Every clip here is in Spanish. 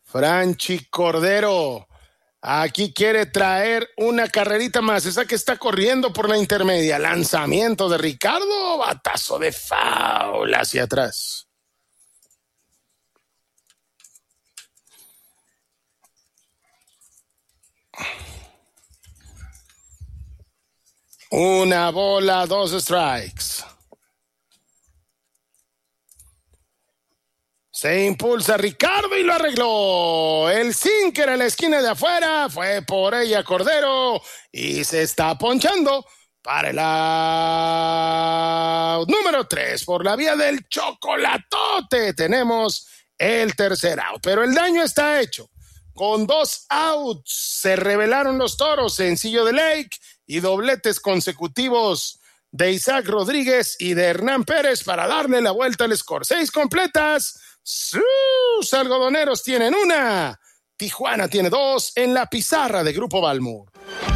Franchi Cordero. Aquí quiere traer una carrerita más. Esa que está corriendo por la intermedia. Lanzamiento de Ricardo. Batazo de foul hacia atrás. Una bola, 2 strikes. Se impulsa Ricardo y lo arregló. El sinker a la esquina de afuera. Fue por ella Cordero. Y se está ponchando para el out número 3. Por la vía del chocolatote tenemos el tercer out. Pero el daño está hecho. Con 2 outs se revelaron los toros. Sencillo de Lake y dobletes consecutivos de Isaac Rodríguez y de Hernán Pérez para darle la vuelta al score. 6 completas. Sus algodoneros tienen 1. Tijuana tiene 2 en la pizarra de Grupo Balmur.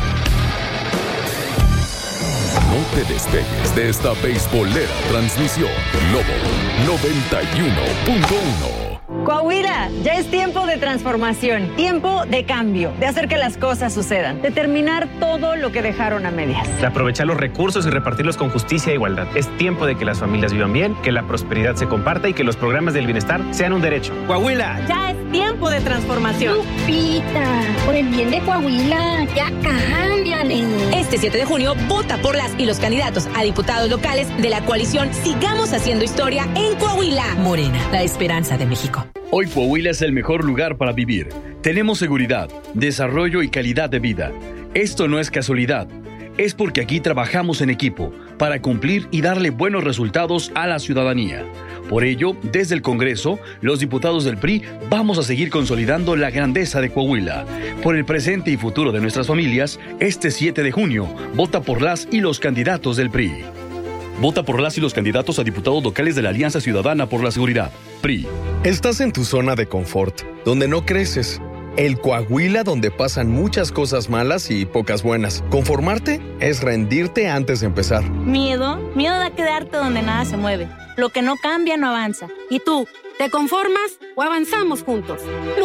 No te despegues de esta beisbolera transmisión. Lobo 91.1. Coahuila, ya es tiempo de transformación, tiempo de cambio, de hacer que las cosas sucedan, de terminar todo lo que dejaron a medias. De aprovechar los recursos y repartirlos con justicia e igualdad. Es tiempo de que las familias vivan bien, que la prosperidad se comparta y que los programas del bienestar sean un derecho. ¡Coahuila! Ya es tiempo de transformación. Lupita, por el bien de Coahuila, ya cámbiale. Este 7 de junio, vota por las y los candidatos a diputados locales de la coalición Sigamos Haciendo Historia en Coahuila. Morena, la esperanza de México. Hoy Coahuila es el mejor lugar para vivir. Tenemos seguridad, desarrollo y calidad de vida. Esto no es casualidad. Es porque aquí trabajamos en equipo para cumplir y darle buenos resultados a la ciudadanía. Por ello, desde el Congreso, los diputados del PRI vamos a seguir consolidando la grandeza de Coahuila. Por el presente y futuro de nuestras familias, este 7 de junio, vota por las y los candidatos del PRI. Vota por las y los candidatos a diputados locales de la Alianza Ciudadana por la Seguridad, PRI. Estás en tu zona de confort, donde no creces. El Coahuila donde pasan muchas cosas malas y pocas buenas. Conformarte es rendirte antes de empezar. Miedo da quedarte donde nada se mueve. Lo que no cambia no avanza. ¿Y tú, te conformas o avanzamos juntos?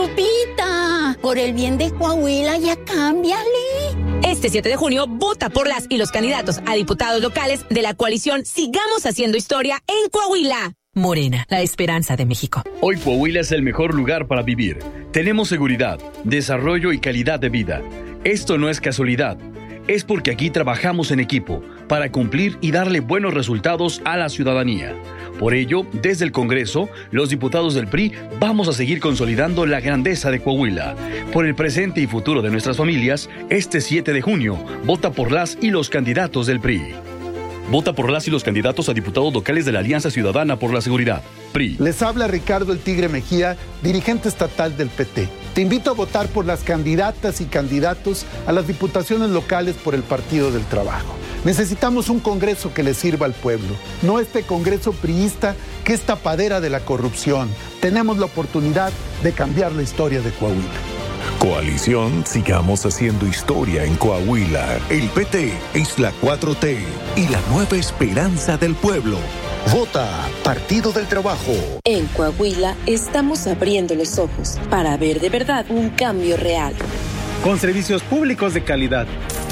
Lupita, por el bien de Coahuila, ya cámbiale. Este 7 de junio, vota por las y los candidatos a diputados locales de la coalición Sigamos Haciendo Historia en Coahuila. Morena, la esperanza de México. Hoy Coahuila es el mejor lugar para vivir. Tenemos seguridad, desarrollo y calidad de vida. Esto no es casualidad. Es porque aquí trabajamos en equipo para cumplir y darle buenos resultados a la ciudadanía. Por ello, desde el Congreso, los diputados del PRI vamos a seguir consolidando la grandeza de Coahuila. Por el presente y futuro de nuestras familias, este 7 de junio, vota por las y los candidatos del PRI. Vota por las y los candidatos a diputados locales de la Alianza Ciudadana por la Seguridad, PRI. Les habla Ricardo El Tigre Mejía, dirigente estatal del PT. Te invito a votar por las candidatas y candidatos a las diputaciones locales por el Partido del Trabajo. Necesitamos un Congreso que le sirva al pueblo, no este Congreso priista que es tapadera de la corrupción. Tenemos la oportunidad de cambiar la historia de Coahuila. Coalición Sigamos Haciendo Historia en Coahuila. El PT es la 4T y la nueva esperanza del pueblo. Vota Partido del Trabajo. En Coahuila estamos abriendo los ojos para ver de verdad un cambio real. Con servicios públicos de calidad.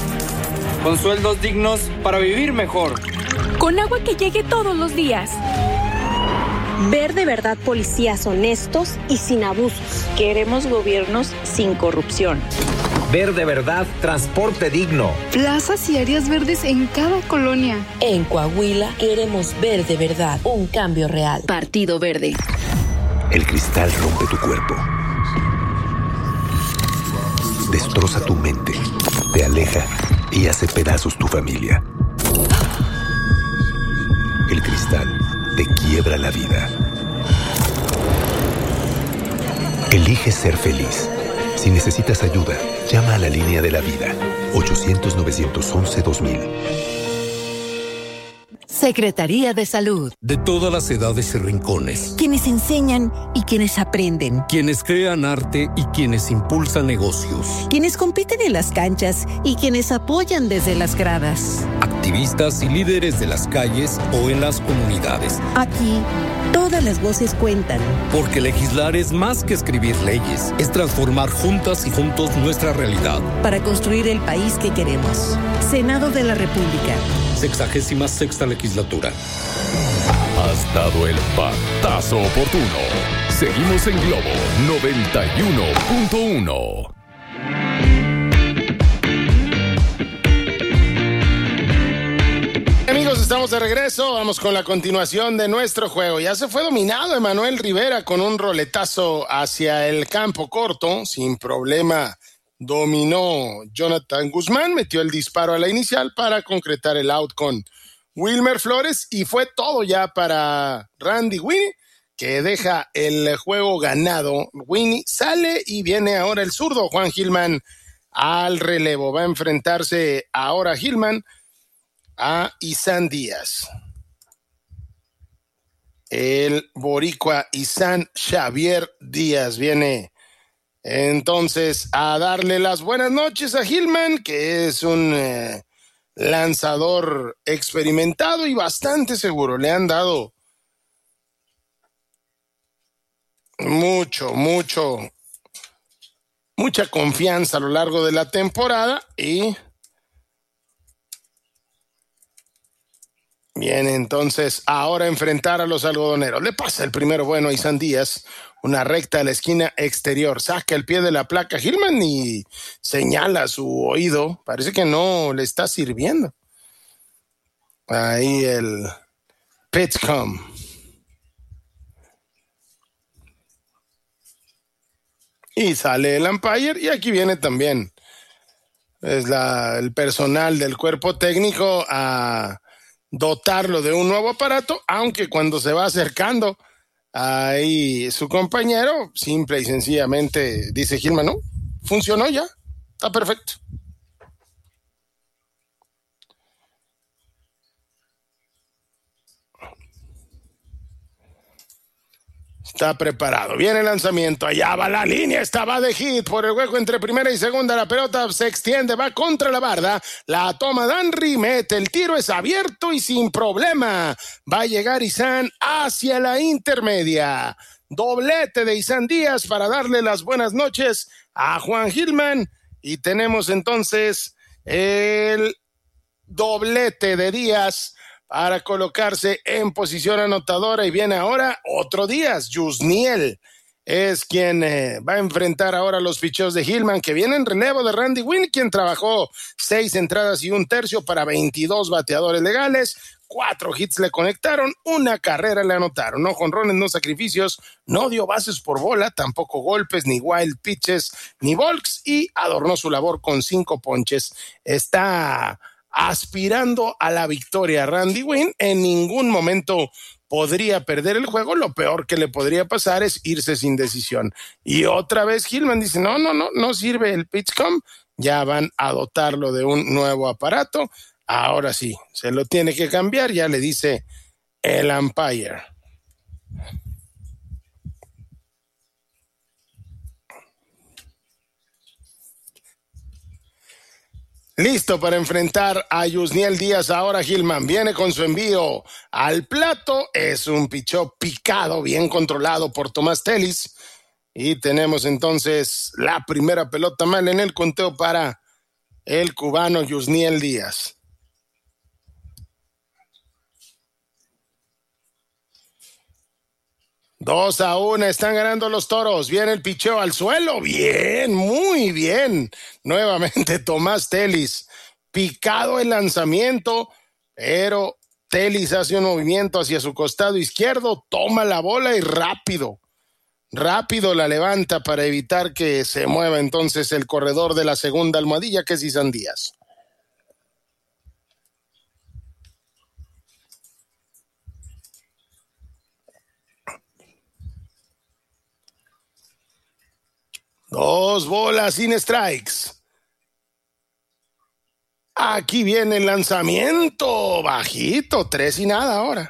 Con sueldos dignos para vivir mejor. Con agua que llegue todos los días. Ver de verdad policías honestos y sin abusos. Queremos gobiernos sin corrupción. Ver de verdad transporte digno. Plazas y áreas verdes en cada colonia. En Coahuila queremos ver de verdad un cambio real. Partido Verde. El cristal rompe tu cuerpo. Destroza tu mente. Te aleja y hace pedazos tu familia. El cristal te quiebra la vida. Elige ser feliz. Si necesitas ayuda, llama a la línea de la vida. 800-911-2000. Secretaría de Salud. De todas las edades y rincones. Quienes enseñan y quienes aprenden. Quienes crean arte y quienes impulsan negocios. Quienes compiten en las canchas y quienes apoyan desde las gradas. Activistas y líderes de las calles o en las comunidades. Aquí Todas las voces cuentan. Porque legislar es más que escribir leyes, es transformar juntas y juntos nuestra realidad. Para construir el país que queremos. Senado de la República. 66ª legislatura. Has dado el batazo oportuno. Seguimos en Globo 91.1. Amigos, estamos de regreso. Vamos con la continuación de nuestro juego. Ya se fue dominado Emanuel Rivera con un roletazo hacia el campo corto. Sin problema dominó Jonathan Guzmán. Metió el disparo a la inicial para concretar el out con Wilmer Flores. Y fue todo ya para Randy Winnie, que deja el juego ganado. Winnie sale y viene ahora el zurdo Juan Gilman al relevo. Va a enfrentarse ahora Gilman a Isan Díaz. El boricua Isan Xavier Díaz viene entonces a darle las buenas noches a Gilman, que es un lanzador experimentado y bastante seguro. Le han dado mucha confianza a lo largo de la temporada y viene entonces ahora a enfrentar a los algodoneros. Le pasa el primero bueno a Isan Díaz, una recta a la esquina exterior. Saca el pie de la placa Gilman y señala su oído. Parece que no le está sirviendo. Ahí el pitch-com. Y sale el umpire y aquí viene también el personal del cuerpo técnico a dotarlo de un nuevo aparato, aunque cuando se va acercando ahí su compañero, simple y sencillamente dice Gilman, no, funcionó ya, está perfecto. Está preparado. Viene el lanzamiento. Allá va la línea. Estaba de hit por el hueco entre primera y segunda. La pelota se extiende. Va contra la barda. La toma Danry. Mete el tiro. Es abierto y sin problema. Va a llegar Isan hacia la intermedia. Doblete de Isan Díaz para darle las buenas noches a Juan Gilman. Y tenemos entonces el doblete de Díaz para colocarse en posición anotadora. Y viene ahora otro Díaz, Yusniel es quien va a enfrentar ahora los picheos de Gilman, que viene en relevo de Randy Winnie, quien trabajó 6 entradas y un tercio para 22 bateadores legales. 4 hits le conectaron, 1 carrera le anotaron. No jonrones, no sacrificios, no dio bases por bola, tampoco golpes, ni wild pitches, ni walks, y adornó su labor con 5 ponches. Está aspirando a la victoria Randy Winn. En ningún momento podría perder el juego. Lo peor que le podría pasar es irse sin decisión. Y otra vez Gilman dice, no sirve el pitch-com. Ya van a dotarlo de un nuevo aparato. Ahora sí, se lo tiene que cambiar, ya le dice el umpire. Listo para enfrentar a Yusniel Díaz. Ahora Gilman viene con su envío al plato. Es un pichó picado, bien controlado por Tomás Telis. Y tenemos entonces la primera pelota mal en el conteo para el cubano Yusniel Díaz. 2-1, están ganando los Toros. Viene el picheo al suelo. Bien, muy bien. Nuevamente Tomás Telis. Picado el lanzamiento, pero Telis hace un movimiento hacia su costado izquierdo, toma la bola y rápido la levanta para evitar que se mueva entonces el corredor de la segunda almohadilla, que es Isan Díaz. Dos bolas sin strikes. Aquí viene el lanzamiento bajito, 3 y nada ahora.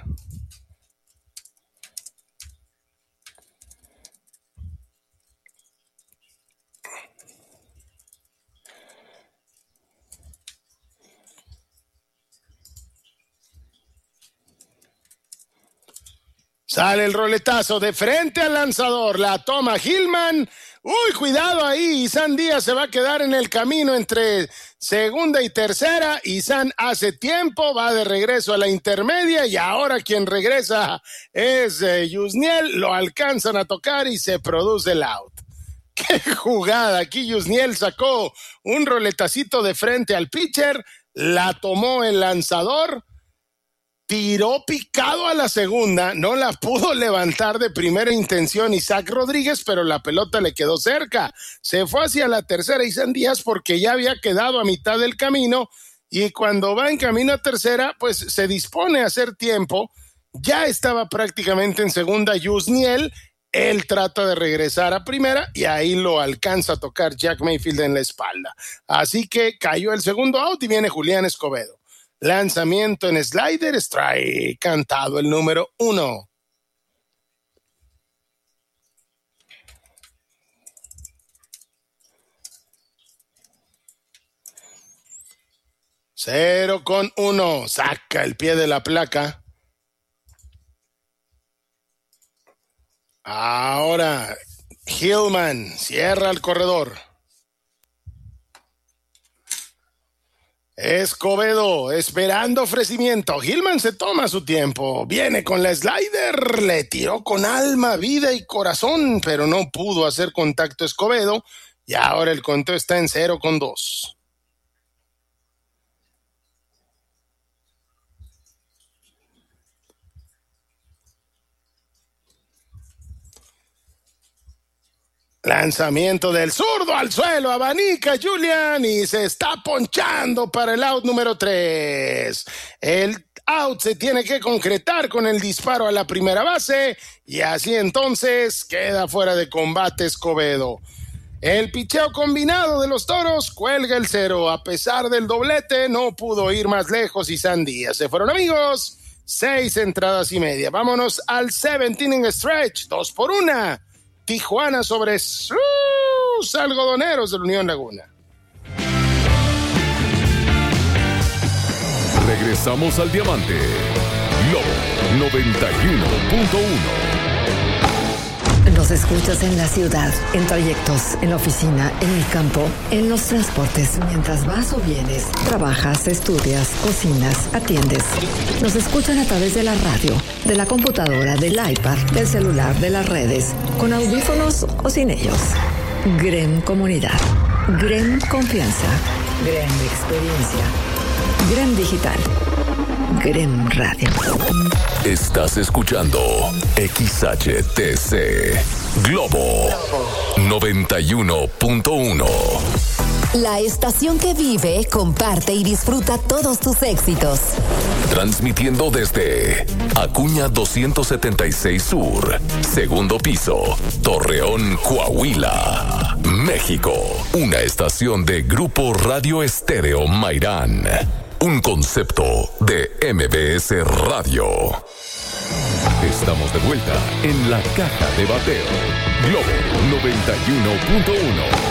Sale el roletazo de frente al lanzador, la toma Gilman. Uy, cuidado ahí, Isan Díaz se va a quedar en el camino entre segunda y tercera. Isan hace tiempo, va de regreso a la intermedia y ahora quien regresa es Yusniel. Lo alcanzan a tocar y se produce el out. ¡Qué jugada! Aquí Yusniel sacó un roletacito de frente al pitcher, la tomó el lanzador, tiró picado a la segunda, no la pudo levantar de primera intención Isaac Rodríguez, pero la pelota le quedó cerca. Se fue hacia la tercera Isan Díaz porque ya había quedado a mitad del camino y cuando va en camino a tercera, pues se dispone a hacer tiempo. Ya estaba prácticamente en segunda Yusniel. Él trata de regresar a primera y ahí lo alcanza a tocar Jack Mayfield en la espalda. Así que cayó el segundo out y viene Julián Escobedo. Lanzamiento en slider, strike, cantado el número 1. Cero con 1, saca el pie de la placa. Ahora, Hillman cierra el corredor. Escobedo esperando ofrecimiento. Hillman se toma su tiempo. Viene con la slider. Le tiró con alma, vida y corazón, pero no pudo hacer contacto Escobedo. Y ahora el conteo está en 0 con 2. Lanzamiento del zurdo al suelo, abanica Julian y se está ponchando para el out número 3. El out se tiene que concretar con el disparo a la primera base y así entonces queda fuera de combate Escobedo. El picheo combinado de los Toros cuelga el 0. A pesar del doblete, no pudo ir más lejos Isan Díaz. Se fueron, amigos, 6 entradas y media. Vámonos al 7th inning stretch, 2-1. Tijuana sobre sus algodoneros de la Unión Laguna. Regresamos al Diamante. Lobo 91.1. Nos escuchas en la ciudad, en trayectos, en la oficina, en el campo, en los transportes, mientras vas o vienes, trabajas, estudias, cocinas, atiendes. Nos escuchan a través de la radio, de la computadora, del iPad, del celular, de las redes, con audífonos o sin ellos. GREM Comunidad, GREM Confianza, GREM Experiencia, GREM Digital, GREM Radio. Estás escuchando XHTC Globo 91.1. La estación que vive, comparte y disfruta todos tus éxitos. Transmitiendo desde Acuña 276 Sur, segundo piso, Torreón, Coahuila, México. Una estación de Grupo Radio Estéreo Mairán. Un concepto de MBS Radio. Estamos de vuelta en la caja de bateo. Globo 91.1.